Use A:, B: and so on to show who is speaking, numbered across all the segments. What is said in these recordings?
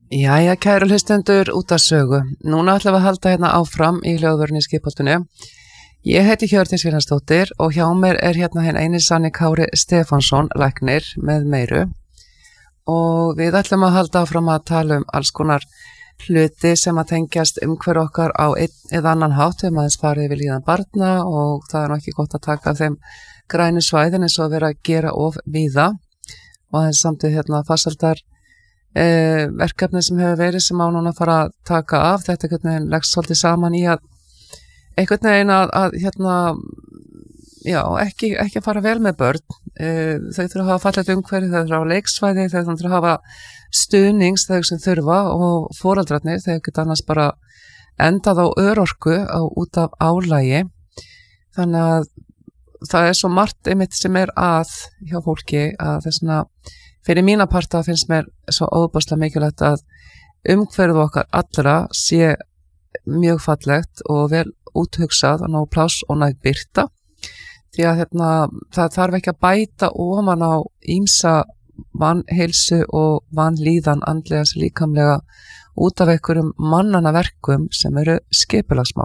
A: Jæja, kæru hlustendur út af sögu. Núna ætlum við að halda hérna áfram í hljóðvörunni Skipholtinu. Ég heiti Hjördís Vilhelmsdóttir og hjá mér hérna hinn eini sanni Kári Stefánsson, læknir með meiru. Og við ætlum að halda áfram að tala alls konar hluti sem að tengjast umhverju okkar á einn eða annan hátt. Við maður farið við líðan barna og það er ekki gott að taka af þeim grænu svæðin eins og vera að gera of víða. Og það er samtidig hérna farsaldar verkefni sem hefur verið sem á núna að fara að taka af. Þetta einhvern veginn leggst svolítið saman í að einhvern veginn að hérna, já, ekki að fara vel með börn. Þau þurfa að hafa fallegt umhverfi, þau þurfa að hafa leiksvæði, þau þurfa að hafa stuðnings þau sem þurfa og foreldrarnir þau geta annars bara endað á örorku út af álægi. Þannig að það er svo margt einmitt sem að hjá fólki að þessna fyrir mína parta finnst mér svo óbúslega mikilvægt að umhverfið okkar allra sé mjög fallegt og vel úthugsað og ná pláss og næg birta. Því að hérna, það þarf ekki að bæta ofan á ýmsa vanheilsu og vanlíðan andlega sem líkamlega út af einhverjum mannanna verkum sem eru skipulagsmál.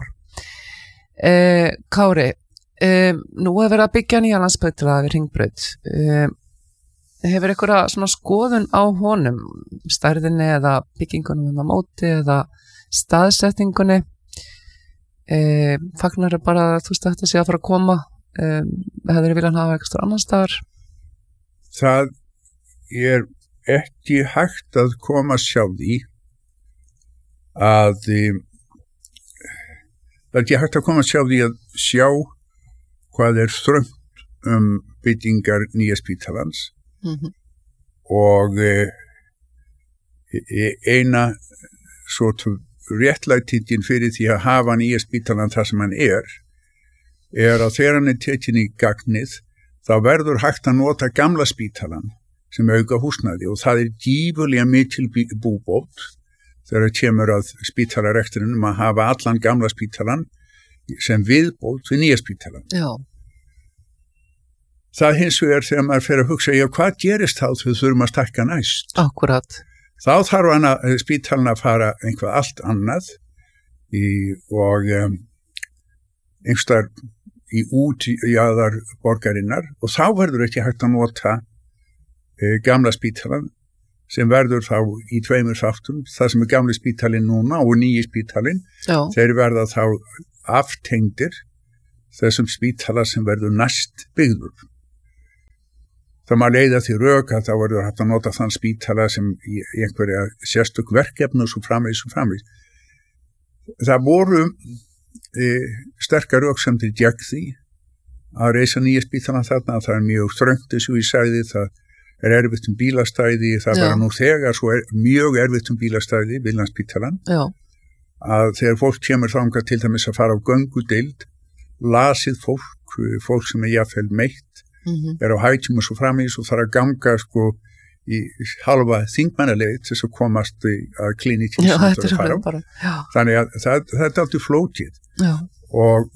A: Kári, nú er verið að byggja nýja landsbrautina við Hringbraut. Hefur einhverja svona skoðun á honum, stærðinni eða byggingunum á móti eða staðsetningunni? Fagnar bara að þú veist þetta sé að fara að koma, hefur þið viljað hafa eitthvað annar staðar?
B: Það er ekki hægt að koma sjá því að það er ekki hægt að koma sjá því að sjá hvað er þröngt byggingar nýja spítalans. Og eina svo réttlætingin fyrir því að hafa nýja spítalan þar sem hann er að þegar hann er tekin í gagnið þá verður hægt að nota gamla spítalan sem auka húsnæði og það er gífurlega mikil búbót þegar það kemur að spítalarekturinum að hafa allan gamla spítalan sem viðbót við nýja spítalan. Já. Það hins vegar þegar maður fer að hugsa, já, hvað gerist þá þegar þurfum að stækka næst?
A: Akkurat.
B: Þá þarf spítalinn að fara einhvað allt annað og einhverstaðar í útjaðar borgarinnar og þá verður ekki hægt að nota gamla spítalann sem verður þá í tveimur þáttum, það sem er gamli spítalinn núna og nýji spítalinn, þeir verða þá aftengdir þessum spítala sem verður næst byggður. Það maður leiða því rök að þá verður hægt að nota þann spítala sem í einhverja sérstök verkefni og svo framvegis. Það voru sterkar röksemdir gegn því að reisa nýja spítala þarna, það er mjög þröngt eins og ég sagði, það er erfitt bílastæði, það bara nú þegar svo mjög erfitt bílastæði við Landspítalann. Að þegar fólk kemur þangað til dæmis að fara á göngudeild, lasið fólk sem er jafnvel meitt, er á hætjum og svo framvegis og þarf að ganga sko í halva þingmannaleið til þess að komast að klíníkin sem það fara á. Þannig að það er alltaf flókið. Og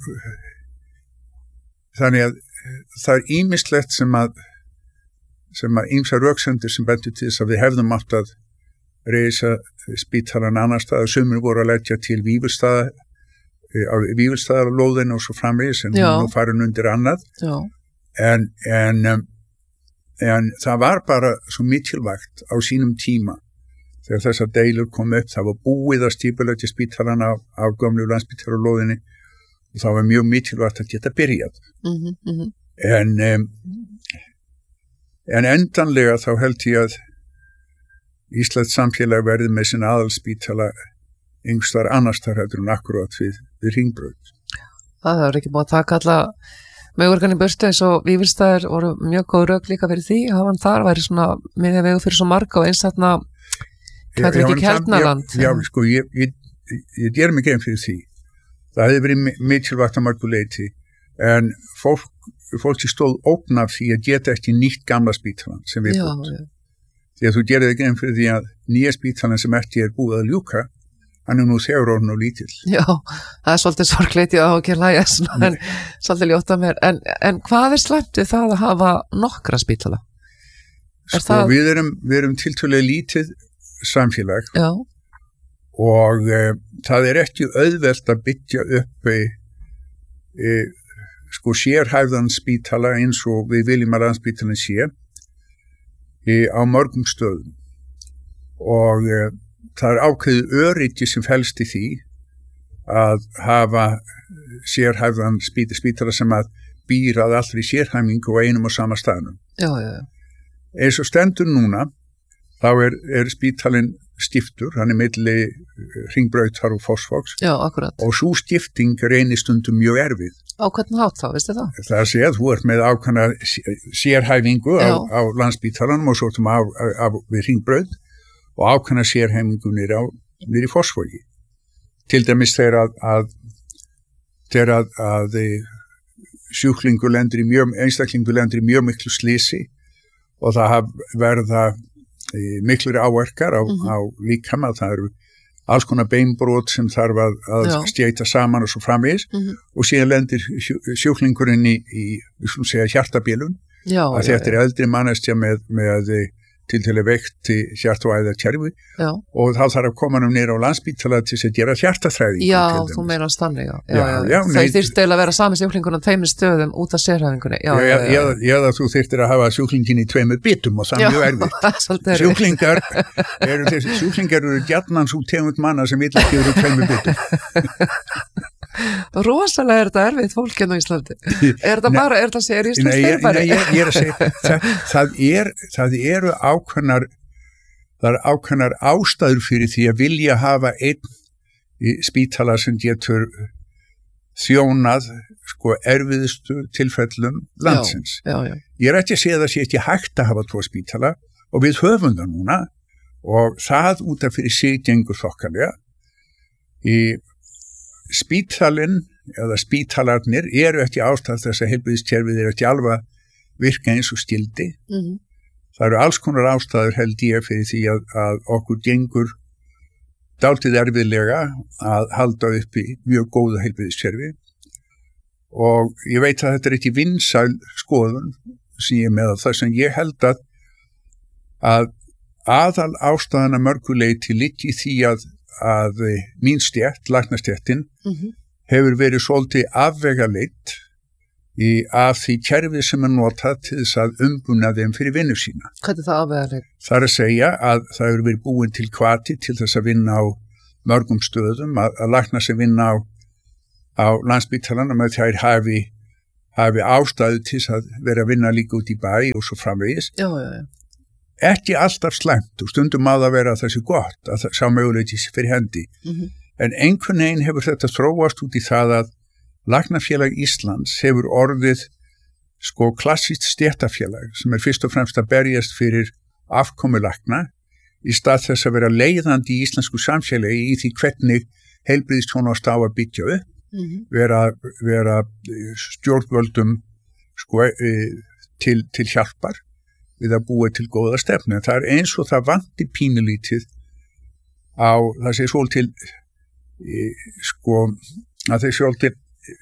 B: þannig að það er ýmislegt sem að ýmsar röksemdir sem bentur til þess að við hefðum átt að reisa spítalann annar stað, sumir voru að leggja til Vífilsstaðarlóðinu og svo framvegis en nú farin undir annað. En það var bara svo mikilvægt á sínum tíma þegar þessar deilur kom upp, það var búið að skipuleggja spítalann á gömlu Landspítalarlóðinni og það var mjög mikilvægt að geta byrjað. En endanlega þá held ég að Íslands samfélag verði með sin aðalspítala yngstar annars þar heldur en akkurat við Hringbraut.
A: Það er ekki búið að taka alla möguleikann í burtu eins og Vífilsstaðir voru mjög góð rök líka fyrir því að hann þar væri svona miðja vegu fyrir svo marga og eins þarna hvað er ekki Keldnaland.
B: Já, sko, ég ger mig grein fyrir því. Það hefði verið mikilvægt að margu leyti en fólki stóð ógn af því að geta ekki nýtt gamla spítalann sem við búið. Því að þú gerir þig grein fyrir því að nýja spítalann sem ekki er búið að ljúka hann er nú þegar orðin og lítill. Já,
A: það er svolítið sorgleitið á ekki hlæja en svolítið ljóta mér. En hvað er slæmt við það að hafa nokkra spítala?
B: Sko, við erum tiltölulega lítið samfélag
A: Já.
B: og það ekki auðvelt að byggja upp sko sérhæfðan spítala eins og við viljum að Landspítalinn sé á mörgum stöðum og það ákveðið öryggi sem felst í því að hafa sérhæfðan spítala sem að býr að allri sérhæfingu á einum og sama staðnum.
A: Já.
B: Eins og stendur núna, þá er spítalinn skiptur, hann milli Hringbrautar og Fossvogs.
A: Já, akkurat.
B: Og svo skipting reynir stundum mjög erfið.
A: Á hvernig hátt þá, veistu það?
B: Það sé að þú ert með ákveðna sérhæfingu á Landspítalanum og svo við Hringbraut og ákveðna sérhæfingu niður í Fossvogi. Til dæmis þegar að sjúklingur lendir í mjög miklu slysi og það verða miklur áverkar á líkama, það eru alls konar beinbrot sem þarf að stjæta saman og svo framvegis og síðan lendir sjúklingurinn í við skulum segja hjartabílun að þetta er eldri manneskja með tiltölu veikt hjart- og æðakerfi og þá þarf að koma niður á Landspítala til að gera hjartaþræðingu.
A: Já, þú meinar þannig, já. Þeir þyrftu að vera sami sjúklingurinn á tveimur stöðum út af sérhæfingunni.
B: Eða þú þyrftir að hafa sjúklingin í tveimur bitum og það mjög erfitt. Sjúklingar eru gjarnan svo tegund manna sem vill ekki eru í tveimur bitum.
A: Rosalega er þetta erfitt fólk á Íslandi. Er þetta serjúst fyrirbæri?
B: Nei, ég að segja, það eru ákveðnar ástæður fyrir því að vilja hafa einn spítala sem getur þjónað sko erfiðustu tilfellum landsins.
A: Já.
B: Ég ekki að segja það sé ekki hægt að hafa 2 spítala og við höfum það núna og það út af fyrir sig gengur þokkalega. Spítalinn eða spítalarnir eru ekki ástæð þess að heilbrigðiskerfið ekki alveg virka eins og skildi. Það eru alls konar ástæður held ég fyrir því að okkur gengur dálítið erfiðlega að halda upp í mjög góða heilbrigðiskerfi og ég veit að þetta ekki vinsæl skoðun sem ég með það sem ég held að aðal ástæðana mörguleiti liggi því að mín stétt, læknastéttin, hefur verið svolítið afvegaleitt af því kerfi sem notað til þess að umbuna þeim fyrir vinnu sína.
A: Hvað er það afvegaleitt? Það
B: er að segja að það hefur verið búin til hvati til þess að vinna á mörgum stöðum, að lækna sem vinna á Landspítalanum að þær hafi ástæðu til þess að vera að vinna líka út í bæ og svo framvegis.
A: Já.
B: Ekki alltaf slæmt og stundum að það vera þessi gott að sá möguleiki fyrir hendi. En einhvern veginn hefur þetta þróast út í það að Læknafélag Íslands hefur orðið sko klassískt stéttarfélag sem fyrst og fremst að berjast fyrir afkomu lækna í stað þess að vera leiðandi í íslensku samfélagi í því hvernig heilbrigðisþjónusta á að byggja upp, vera stjórnvöldum sko, til hjálpar við að búa til góða stefnu. Það eins og það vanti pínulítið á, það sé svolítið sko, að það sé svolítið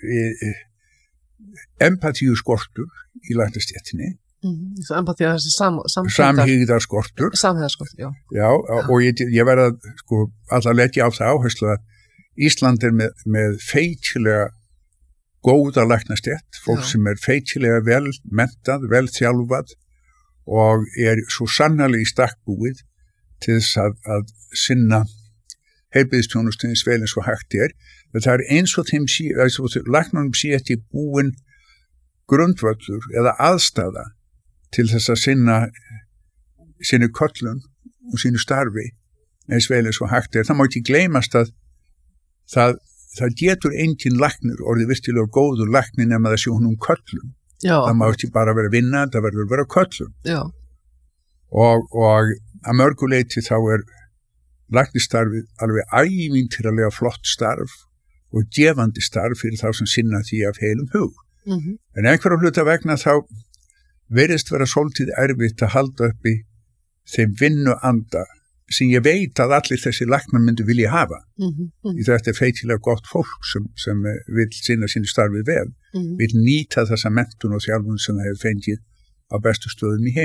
B: empatíu skortur í læknastéttinni.
A: Empatíu er þessi
B: samhygðarskortur.
A: Samhygðarskortur, já.
B: Já, og ég verða sko alltaf leggja á það áherslu að Ísland með feitilega góða læknastétt, fólk sem feitilega vel menntað, vel þjálfað og svo sannarlega í stakkbúið til þess að sinna heilbrigðisþjónustunni eins vel eins og hægt er. Það eins og þeim læknunum sé ekki búin grundvöllur eða aðstaða til þess að sinni köllun og sínu starfi eins vel eins og hægt er. Það má ekki gleymast að það getur engin læknir orðið virkilega góður læknir nema það sé honum köllun.
A: Já.
B: Það má ekki bara vera vinna, það verður að vera köllun.
A: Já.
B: Og að mörguleiti þá læknistarfið alveg ævintýralega flott starf og gefandi starf fyrir þá sem sinna því af heilum hug. En einhverjum hluta vegna þá verðist vera svolítið erfitt að halda upp í þeim vinnuanda sem ég veit að allir þessi læknar myndu vilja hafa. Í þetta feitilega gott fólk sem vil sinna sínu starfið vel, vil nýta þessa menntun og þjálfun sem það hefur fengið á bestu stöðum í heimi.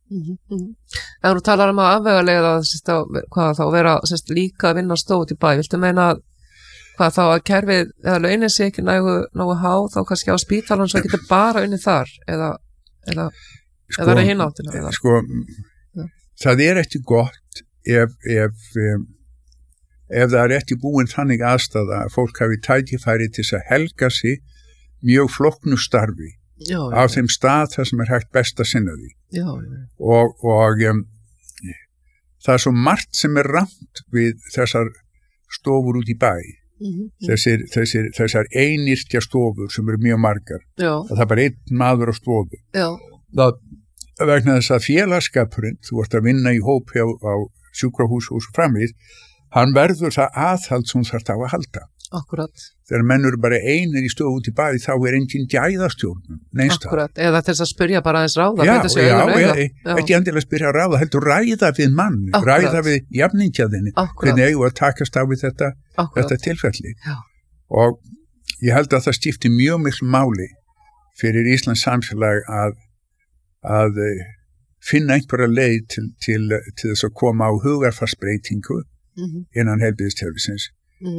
A: En þú talar að afvegaleiða hvað þá vera líka að vinna stóð í bæ, viltu meina hvað þá að kerfið eða launin sé ekki nógu há þá kannski á spítalan svo getur bara unnið þar eða er það hinn áttina?
B: Það ekki gott ef það ekki búin þannig aðstaða að fólk hafi tækifæri til að helga sig mjög flóknu starfi á þeim stað þar sem hægt best að sinna því. Og það svo margt sem rangt við þessar stofur út í bæ. Þessar einyrkja stofur sem eru mjög margar. Það bara einn maður á stofu. Það vegna þess að félagskapurinn, þú ert að vinna í hóp á sjúkrahús og svo framvið, hann verður það aðhald sem þarf á að halda.
A: Akkurat.
B: Þegar menn eru bara einir í stofu út í bæ þá engin gæðastjórn neins það.
A: Akkurat, eða til þess að spyrja bara aðeins ráða.
B: Ekki endilega spyrja ráða, heldur ræða við mann, ræða við jafningjaðinni, hvernig eigum að takast á við þetta tilfelli. Og ég held að það skipti mjög miklu máli fyrir Íslands samfélag að finna einhverja leið til þess að koma á hugarfarsbreytingu innan heilbrigðiskerfisins.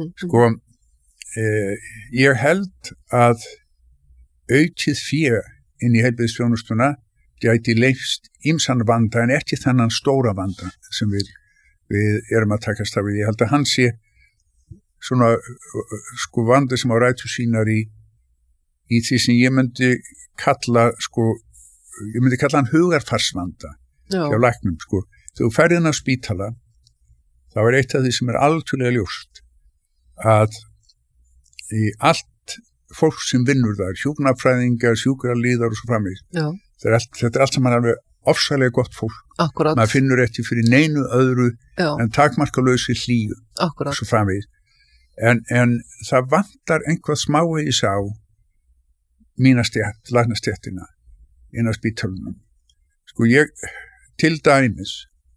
B: Ég held að aukið fé inn í heilbrigðisþjónustuna gæti leyst ýmsan vanda en ekki þennan stóra vanda sem við erum að takast á við. Ég held að hann sé svona vandi sem á rætur sínar í því sem ég myndi kalla hann hugarfarsvanda hjá læknum. Þegar þú ferð inn á spítala þá eitt af því sem algjörlega ljóst að í allt fólk sem vinnur þar, hjúkrunarfræðingar, sjúkraliðar og svo framvegis. Þetta allt saman alveg ofsalega gott fólk.
A: Akkurat.
B: Maður finnur ekki fyrir neinu öðru en takmarkalausi hlýju og svo framvegis. En það vantar einhvað smávegis á mína stétt, læknastéttina inn á spítalunum. Ég til dæmis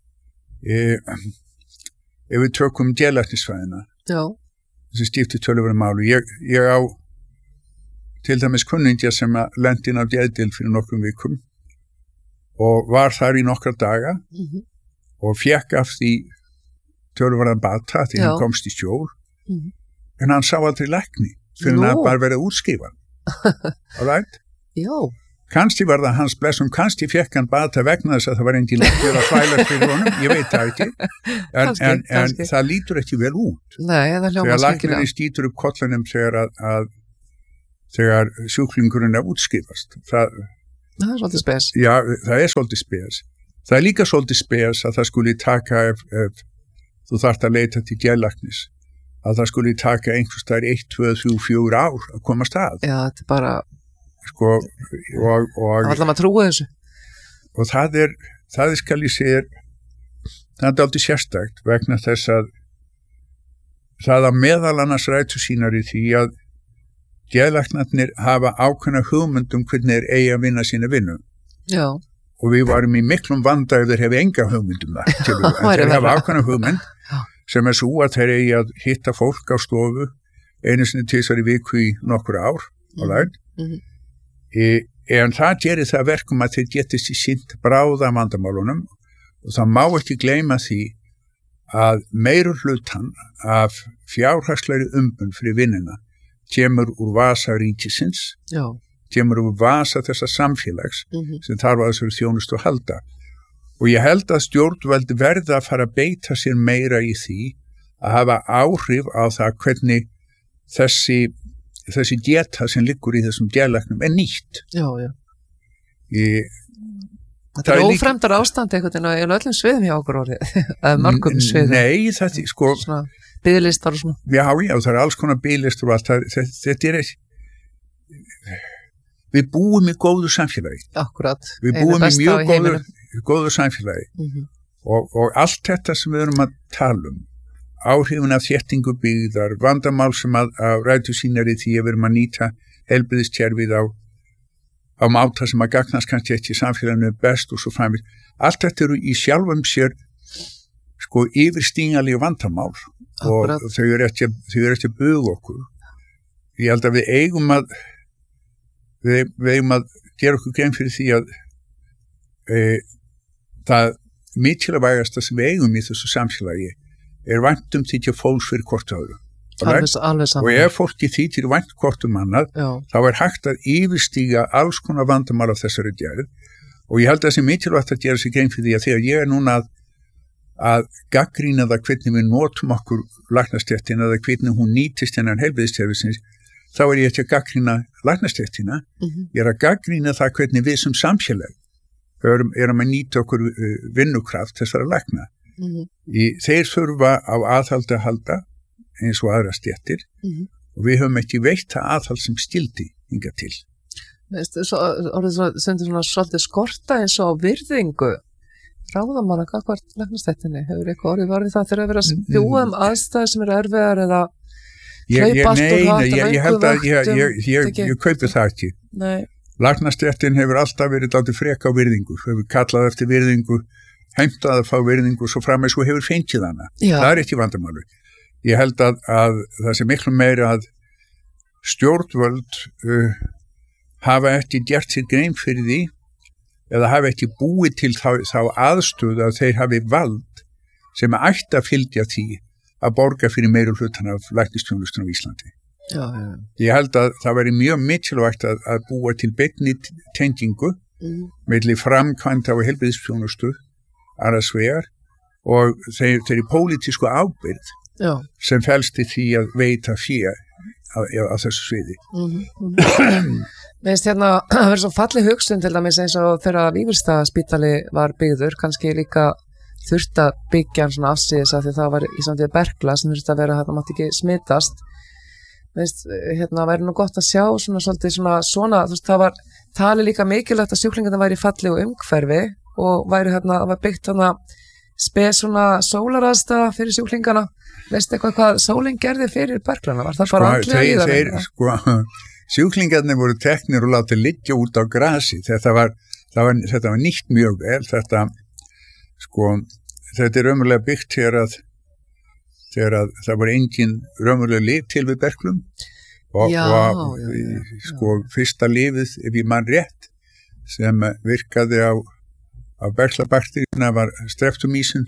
B: ef við tökum geðlæknisfræðina þessi skipti töluverðu máli. Ég á til dæmis kunningja sem lendi inn á geðdeild fyrir nokkrum vikum og var þar í nokkra daga og fékk af því töluverðan bata því hann komst í skjól en hann sá aldrei lækni fyrir hann bara verið útskifan. Alright? Kannski var það hans blessum, kannski fékk hann bata vegna þess að það var engin læknir að þvælast fyrir honum, ég veit það ekki, en það lítur ekki vel út.
A: Nei, það hljómar skikkilega.
B: Þegar læknirinn skýtur upp kollinum þegar sjúklingurinn útskifast. Það
A: er svolítið spes.
B: Já, það er svolítið spes. Það er líka svolítið spes að það skuli taka ef þú þarft að leita til geðlæknis, að það skuli taka einhvers staðar 1, 2, 3, 4 ár að komast að.
A: Já, þetta er bara
B: og
A: allar maður trúi þessu
B: og það er skal ég segja það er aldrei sérstakt vegna þess að það að meðal annars rætur sínar í því að geðlæknarnir hafa ákveðna hugmynd hvernig eigi að vinna sína vinnu og við varum í miklum vanda ef þeir hefði enga hugmynd það en þeir hafa ákveðna hugmynd sem svo að þeir eigi að hitta fólk á stofu einu sinni tvisvar í viku í nokkur ár en það gerir það verkum að þeir getist í sýnt bráða vandamálunum og það má ekki gleyma því að meiri hlutan af fjárhagslegri umbun fyrir vinnina kemur úr vasa ríkisins, kemur úr vasa þessa samfélags sem þarf að þessari þjónustu að halda og ég held að stjórnvöld verða að fara að beita sér meira í því að hafa áhrif á það hvernig þessi geta sem liggur í þessum geðlæknum nýtt.
A: Þetta er ófremdar ástand einhvern veginn á öllum sviðum hjá okkur orðið, eða mörgum sviðum.
B: Nei, þetta
A: biðlistar og svona.
B: Já, það er alls konar biðlistar og allt. Þetta við búum í góðu samfélagi.
A: Akkurat.
B: Við búum í mjög góðu samfélagi og allt þetta sem við erum að tala áhrifin af þéttingu byggðar, vandamál sem að rætu sínar í því að við erum að nýta heilbrigðiskerfið á máta sem að gagnast kannski ekki samfélaginu best og svo framvegis. Allt þetta eru í sjálfum sér yfirstíganlegu vandamál og þau eru ekki að buga okkur. Ég held að við eigum að gera okkur grein fyrir því að það mikilvægasta sem við eigum í þessu samfélagi væntum þykja fólks fyrir hvort öðru.
A: Alveg saman.
B: Og ef fólki þykir vænt hvort annað, þá hægt að yfirstíga alls konar vandamál af þessari gerð og ég held að það sé mikilvægt að gera sig grein fyrir því að þegar ég núna að gagnrýna það hvernig við notum okkur læknastéttina eða hvernig hún nýtist hennar heilbrigðiskerfisins, þá ég ekki að gagnrýna læknastéttina, ég að gagnrýna það hvernig við sem samfélag erum að nýta okkur vinnukraft þessara lækna. Þeir þurfa á aðhaldi að halda eins og aðra stéttir og við höfum ekki veitt það aðhald sem skildi hingað til.
A: Orðið svolítið skorta eins og virðingu ráðamanna gagnvart læknastéttinni. Hefur eitthvað orðið það þegar að vera að bjóða aðstæður sem erfiðar eða kaupa allt og hratt
B: ég held að ég kaupi það ekki.
A: Nei.
B: Læknastéttin hefur alltaf verið dálítið frek á virðingu, hefur kallað eftir virðingu, heimtað að fá virðingu og svo framvegis og hefur fengið hana. Það ekki vandamáli. Ég held að það sé miklu meira að stjórnvöld hafa ekki gert sér grein fyrir því eða hafa ekki búið til þá aðstöðu að þeir hafi vald sem ætti að fylgja því að borga fyrir meiri hlutan af læknisþjónustunum á Íslandi. Ég held að það væri mjög mikilvægt að búa til beinni tengingu milli framkvæmda og heilbrigðisþjónustu annars vegar og þeirri pólitísku ábyrgð sem felst í því að veita fé á þessu sviði.
A: Mér finnst hérna að vera svo falleg hugsun til dæmis eins og þegar Vífilsstaðaspítali var byggður, kannski líka þurft að byggja hann svona afsíðis að því það var í samtíð berkla sem þurft að vera að það mátti ekki smitast. Mér finnst hérna væri nú gott að sjá svona, þú veist, það var talið líka mikilvægt að sjúklingarnir væri í fallegu umhverfi og væri hérna, það var byggt hérna svona sólaraðstæða fyrir sjúklingana. Veistu eitthvað hvað sólin gerði fyrir berklana? Var það bara andlega í það?
B: Sjúklingarnir voru teknir og látið liggja út á grasi. Þetta var nýtt mjög vel. Þetta raunverulega byggt þegar að það var engin raunverulega lyf til við berklum og fyrsta lyfið, ef ég man rétt, sem virkaði á berklabakteríuna var streptomycin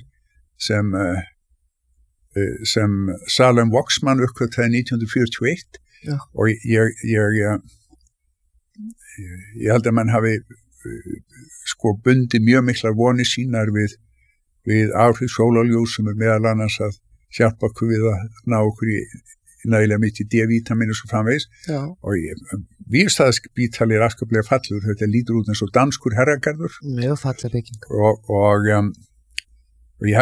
B: sem Salem Waksman uppgötvaði 1941 og ég held að mann hafi bundið mjög miklar vonir sínar við áhrif sólarljós sem meðal annars að hjálpa okkur við að ná okkur í nægilega mikið D-vítamín og svo framvegis og Vífilsstaðaspítali afskaplega fallur, þetta lítur út eins og danskur herragarður
A: mjög falleg bygging
B: og ég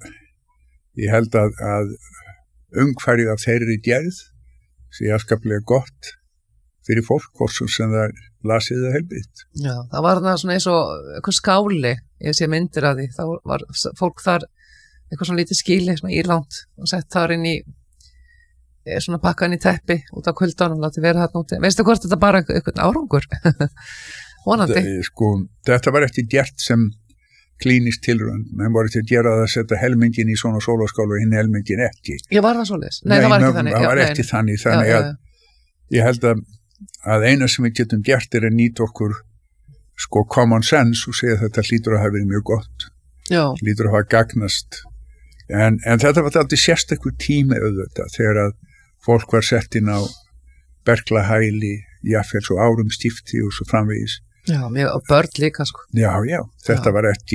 B: held að umhverfið af þeirri gerð sé afskaplega gott fyrir fólk, hvort sem það lasið eða heilbrigt.
A: Já, það var það svona eins og eitthvað skáli, ég sé myndir af því, þá var fólk þar eitthvað svona lítið skýli, svona Írland og sett þar inn í svona pakkaðin í teppi út á kuldanum, látið vera þarna úti. Veistu hvort þetta bara eitthvað árangur? Vonandi.
B: Þetta var ekki gert sem klínisk tilraun, menn voru til að gera það að setja helmingin í svona sólaskálu og hinn helmingin ekki.
A: Já, var það svoleiðis? Nei, það var ekki þannig.
B: Það var ekki þannig að ég held að eina sem við getum gert að nýta okkur common sense og segja að þetta hlýtur að hafa verið mjög gott.
A: Já.
B: Hlýtur að hafa gagnast. En þetta var alltaf sérstakur tími auðvitað þegar að fólk var sett inn á berklahæli, jafnvel svo árum stifti og svo framvegis.
A: Já, og börn líka
B: Já, þetta var ekki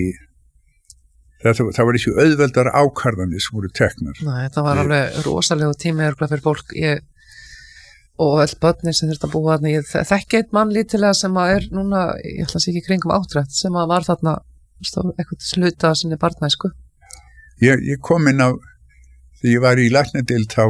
B: það var ekki auðveldar ákvarðanir sem voru teknar.
A: Nei, þetta var alveg rosalegu tími fyrir fólk og öll börnir sem þurft að búa þarna. Ég þekki einn mann lítilega sem er núna, ég ætla að segja ekki kringum 80 sem var þarna eitthvað sluta sinni barnæsku.
B: Ég kom inn á þegar ég var í læknadeild þá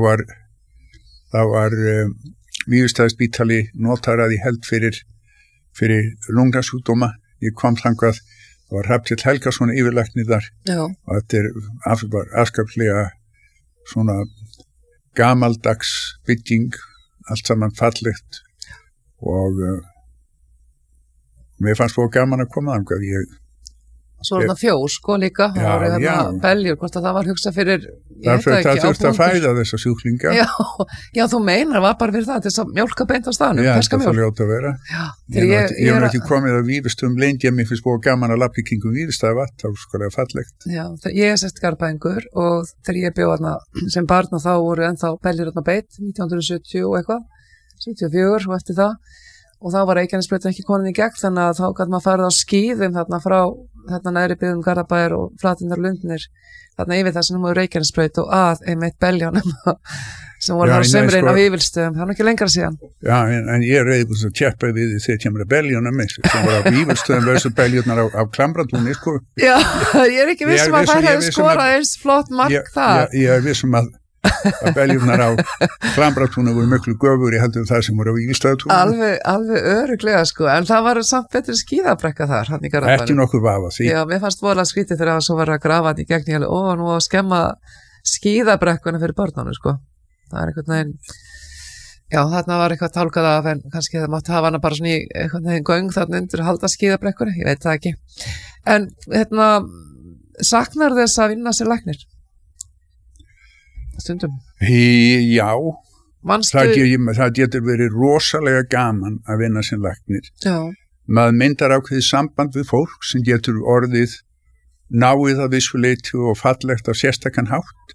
B: var Vífilsstaðaspítali notaraði held fyrir lungnasjúkdóma. Ég kom þangað, það var Hrafnkell Helgason yfirlæknir þar og þetta var afskaplega svona gamaldags bygging, allt saman fallegt og mér fannst það gaman að koma þangað.
A: Svo var fjós, sko líka, það voru hérna beljur, hvort að það var hugsað fyrir,
B: það þurfti að fæða þessa sjúklinga.
A: Já, þú meinar, var bara fyrir það, til þess að mjólka beint á staðnum, ferska mjólk.
B: Já, það ljóta að vera. Ég hef ekki komið að Vífilsstöðum lengi, mér finnst búið gaman að labba í kringum Vífilsstaðavatn, þá skolega fallegt.
A: Já, ég sest Garðbæingur og þegar ég bjó þarna sem barn og þá voru ennþá beljur þarna beitt, 1970 og eitthvað, 74 og eftir það. Og þá var Reykjanesbrautin ekki komin í gegn, þannig að þá gæti maður farið á skíðum þarna frá þarna neðri byggðum Garðabæjar og Flatindar Lundnir, þarna yfir það sem nú er Reykjanesbraut og að einmitt beljónum sem voru á sömurinn á Vífilsstöðum, það er ekki lengra síðan.
B: Já, en ég er reyðbúin að tjeppa við þegar kemur að beljónum sem voru á Vífilsstöðum versus beljónar á Klambratúni, sko.
A: Já, ég er ekki vissum að það hefði skorað eins flott mark þar.
B: Ég er vissum að beljurnar á Klambratúnu voru miklu göfur í heldur það sem voru á Vífilsstaðatúnu.
A: Alveg örugglega, sko, en það var samt betri skíðabrekka þar, hann í Garðabænum.
B: Ekki nokkuð vafa því.
A: Já, mér fannst voðalega skrítið þegar það svo var að grafa hann í gegn, ég hefði, nú að skemma skíðabrekkuna fyrir börnunum, sko. Það er einhvern veginn, já, þarna var eitthvað tálkað af, en kannski það mátti hafa hana bara svona í einhvern veginn göng þarna undir að halda skíðabrekkunni, ég veit það ekki. En, saknar þess að vinna sér læknir? Stundum.
B: Já, það getur verið rosalega gaman að vinna sem læknir.
A: Já.
B: Maður myndar ákveðið samband við fólk sem getur orðið náið að vissu leyti og fallegt á sérstakann hátt.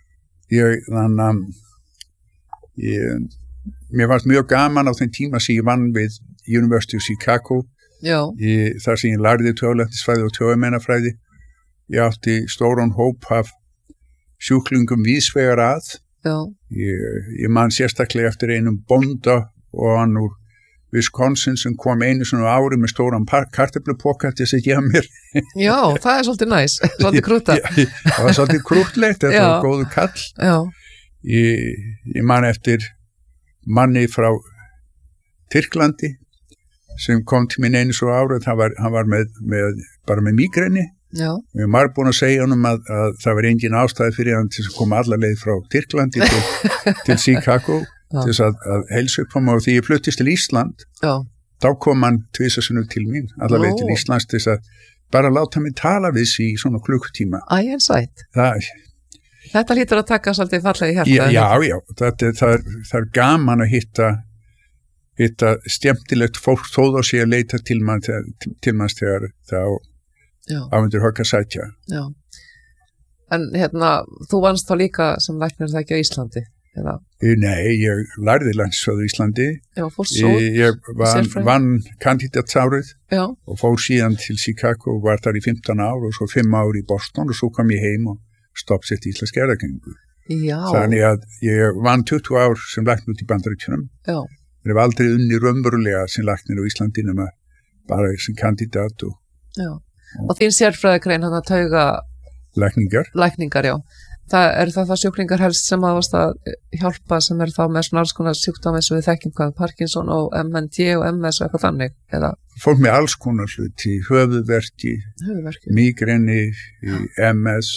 B: Mér fannst mjög gaman á þeim tíma sem ég vann við University of Chicago.
A: Já.
B: Þar sem ég lærði taugalæknisfræði og taugameinafræði. Ég átti stóran hóp af sjúklingum víðsvegar að.
A: Já.
B: Ég man sérstaklega eftir einum bónda og hann úr Wisconsin sem kom einu svona ári með stóran kartöflupoka til að setja mér.
A: Já, það er svolítið næs, svolítið krúta.
B: Það var svolítið krútlegt, þetta var góðu kall.
A: Já.
B: Ég man eftir manni frá Tyrklandi sem kom til mín einu svo árið, hann var bara með mígreni.
A: Já.
B: Við erum marg búin að segja honum að það var engin ástæði fyrir hann til að koma alla leið frá Tyrklandi til Chicago til þess að heilsa upp á mig og því ég fluttist til Ísland.
A: Já.
B: Þá kom hann tvisasinnum til mín alla leið til Íslands til þess að bara láta mig tala við sig í svona klukkutíma.
A: Æ, en sætt. Þetta hlýtur að taka svolítið fallega í hjarta.
B: Já, það er gaman að hitta skemmtilegt fólk þó þá sé að leita til manns þegar þá ámyndir högg að sætja.
A: Já. En þú vannst þá líka sem læknir það ekki á Íslandi? Eða?
B: Nei, ég lærði læknisfræði á Íslandi.
A: Já, fórst svo?
B: Ég vann kandidatsárið og fór síðan til Chicago og var þar í 15 ár og svo 5 ár í Boston og svo kom ég heim og stoppsett íslensk erðagengu.
A: Já.
B: Þannig að ég vann 20 ár sem læknir út í Bandaríkjunum.
A: Já.
B: Ég hef aldrei unni raunverulega sem læknir á Íslandi nema bara sem kandidat og...
A: Já. Og þín sérfræðigrein hann að tauga lækningar, já. Það sjúklingar helst sem að varst að hjálpa sem þá með svona alls konar sjúkdómi sem við þekkjum hvað Parkinson og MND og MS og eitthvað þannig, eða?
B: Fólk með alls konar hluti, höfuðverki, mígreni, MS,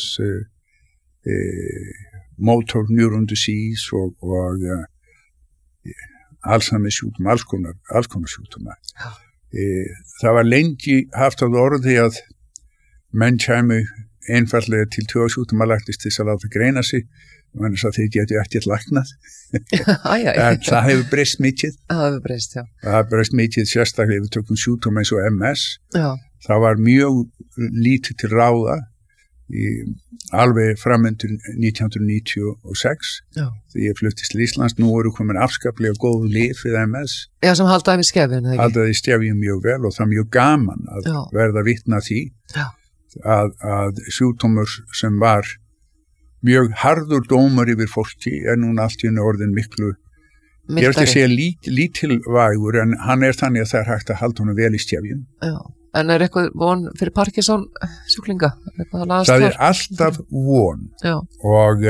B: motor neuron disease og Alzheimer sjúkdóma, alls konar sjúkdóma. Já. Það var lengi haft á orði að menn kæmu einfallega til taugasjúkdómalæknis til þess að láta greina sig og þannig að þeir geti ekkert læknað. En það hefur breyst mikið.
A: Það hefur breyst, já.
B: Það hefur breyst mikið sérstaklega ef við tökum sjúkdóma eins og MS.
A: Já.
B: Það var mjög lítið til ráða alveg framöndur 1996 því ég fluttist til Íslands. Nú eru komin afskaplega góð lyf við MS.
A: Já, sem haldaði við skefjun.
B: Haldaði skefjun mjög vel og það er mjög gaman að verða vitna því að sjúkdómur sem var mjög harður dómur yfir fólki núna allt í henni orðin miklu ég er ekki að segja lítilvægur en hann þannig að það hægt að halda honum vel í skefjun.
A: Já. En eitthvað von fyrir Parkinson sjúklinga?
B: Það er alltaf von.
A: Já.
B: Og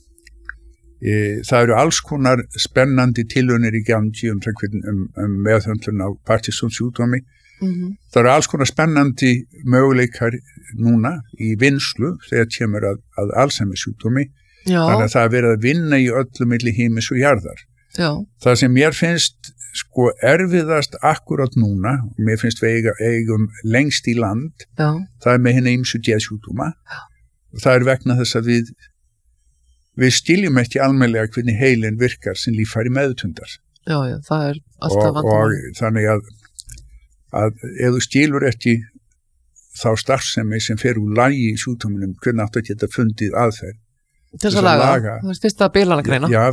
B: það eru alls konar spennandi tilraunir í gangi meðhöndlun á Parkinson sjúkdómi. Það eru alls konar spennandi möguleikar núna í vinnslu þegar kemur að Alzheimer sjúkdómi. Þannig að það er verið að vinna í öllu milli himins og jarðar.
A: Já.
B: Það sem mér finnst sko erfiðast akkurat núna, og mér finnst við eigum lengst í land, það er með hérna ýmsu geðsjúkdóma og það er vegna þess að við skiljum ekki almennilega hvernig heilin virkar sem líffæri meðutundar.
A: Já, það er alltaf vandamál.
B: Og þannig að ef þú skilur ekki þá starfsemi sem fer úr lagi í sjúkdóminum, hvernig áttu að geta fundið aðferð
A: til þess að laga. Það er fyrsta bílana greina.
B: Já,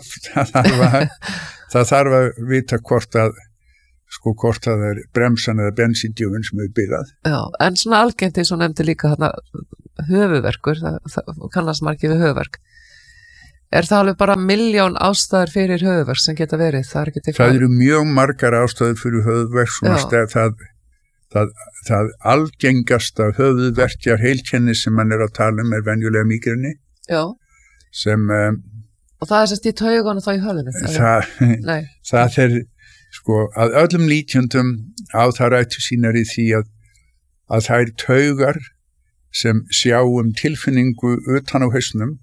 B: það þarf að vita hvort það er bremsan eða bensíndjöfun sem er bilað.
A: Já, en svona algengt eins og nefndi líka þarna höfuverkur, það kannast margir við höfuverk. Er það alveg bara 1.000.000 ástæður fyrir höfuverk sem geta verið? Það
B: eru mjög margar ástæður fyrir höfuverk, það algengasta höfuverkjar heilkenni sem mann er að tala er venjulega mígreni.
A: Já.
B: Og
A: það er sérst í taugunum þá í hölunum?
B: Það er, að öllum líkjöndum á það rættu sínar í því að það er taugar sem sjá tilfinningu utan á hausnum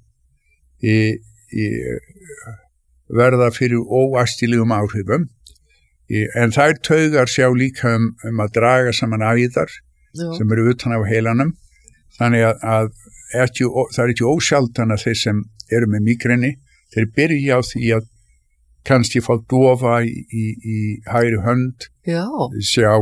B: verða fyrir óæskilegum áhrifum, en þær taugar sjá líka að draga saman æðar sem eru utan á heilanum, þannig að það er ekki ósjaldan að þeir sem eru með mígreni, þeir byrja á því að kannski fá dofa í hægri hönd, sjá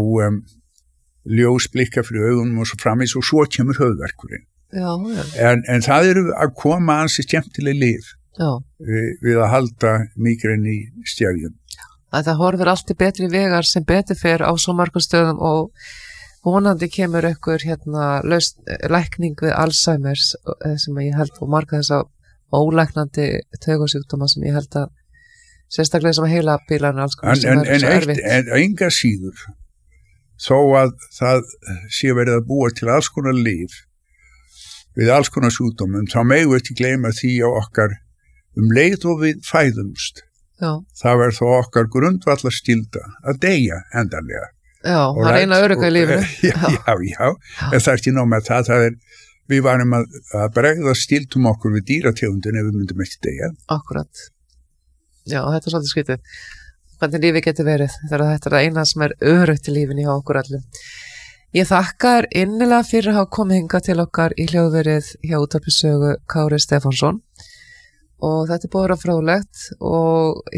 B: ljósblikka fyrir augunum og svo framvegis og svo kemur höfuðverkurinn. En það eru að koma ansi skemmtileg lyf við að halda mígreni í stjæðjum.
A: Það horfir allt í betri vegar sem betur fer á svo margum stöðum og vonandi kemur ykkur lækning við Alzheimer's sem ég held og marga þess að ólæknandi taugasjúkdóma sem ég held að sérstaklega sem heila bílarinn alls konar sem er svo erfitt.
B: En enga síður þó að það sé verið að búa til alls konar lyf við alls konar sjúkdómum, þá megum við ekki gleyma því á okkar leið og við fæðumst. Það verður þó okkar grundvallar skylda að deyja endanlega.
A: Já, það er eina örugga í lífinu.
B: Já, en það er ekki nóg með það við varum að bregða skildum okkur við dýrategundin ef við myndum ekki deyja.
A: Akkurat. Já, þetta er svolítið skrítið. Hvernig lífi getur verið, þetta er eina sem er örugt í lífinu hjá okkur allum. Ég þakka þér innilega fyrir að hafa komið hingað til okkar í hljóðverið hjá Útvarpi Sögu Kári Stefánsson og þetta er búið að fróðlegt og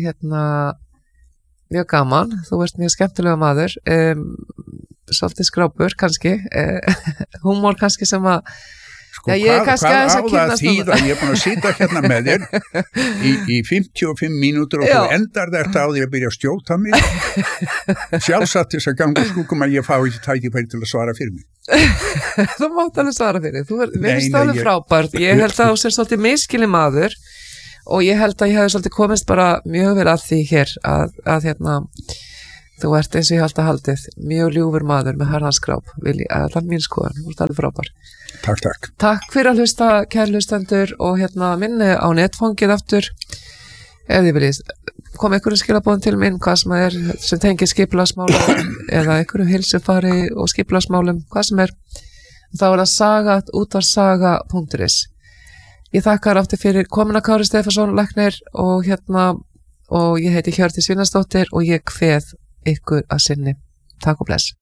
A: mjög gaman, þú ert mjög skemmtilega maður, svolítið skrápur kannski, húmor kannski sem að ég er kannski aðeins að kynast
B: ég er búin að sitja hérna með þér í 55 mínútur og þú endar þetta á því að byrja að stjóta mig sjálfsagt þess að ganga skúkum að ég fá ekki tækifæri til að svara fyrir mig.
A: Þú mátt alveg svara fyrir þú finnst alveg frábært, ég held að þú sér svolítið miskili maður og ég held að ég hef svolítið komist bara mjög vel að því hér að þú ert eins og ég held að haldið mjög ljúfur maður með harðanskráp allan mín skoðan, þú ert alveg frábær. Takk fyrir að hlusta kæru hlustendur og minni á netfangið aftur ef þið viljið koma einhverju skilaboðum til minn hvað sem er sem tengir skipulagsmálum eða einhverju heilsufari og skipulagsmálum hvað sem er, þá er það saga@útvarsaga.is. Ég þakkar aftur fyrir komuna Kári Stefánsson læknir og og ég heiti Hjördís Svínarsdóttir og ég kveð ykkur að sinni. Takk og bless.